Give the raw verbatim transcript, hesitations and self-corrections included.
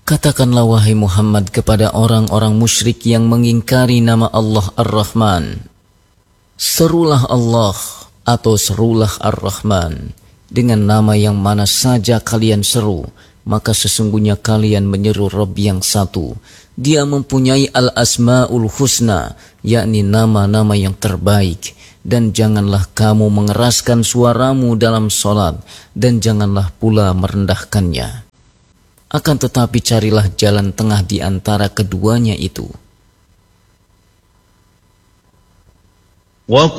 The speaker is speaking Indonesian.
Katakanlah wahai Muhammad kepada orang-orang musyrik yang mengingkari nama Allah Ar-Rahman, serulah Allah atau serulah Ar-Rahman dengan nama yang mana saja kalian seru, maka sesungguhnya kalian menyeru Rabb yang satu. Dia mempunyai al-asma'ul husna, yakni nama-nama yang terbaik. Dan janganlah kamu mengeraskan suaramu dalam solat, dan janganlah pula merendahkannya. Akan tetapi carilah jalan tengah di antara keduanya itu.